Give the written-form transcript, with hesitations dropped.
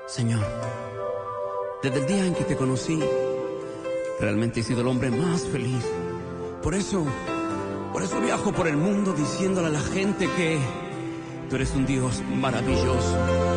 Señor, desde el día en que te conocí, realmente he sido el hombre más feliz. Por eso viajo por el mundo diciéndole a la gente que tú eres un Dios maravilloso.